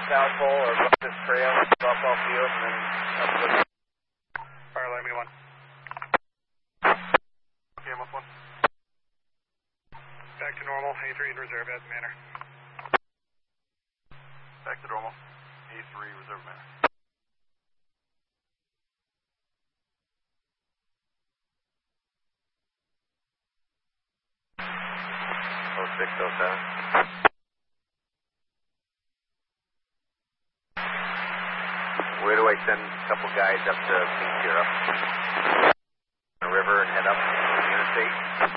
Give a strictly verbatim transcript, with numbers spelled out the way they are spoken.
South Pole or up this trail, softball field, and then up to the... Fire line, me one. Okay, I'm up one. Back to normal, A three in reserve as manner. Back to normal, A three reserve manner. oh six oh seven. Where do I send a couple guys up to Pink here, up the river and head up the interstate?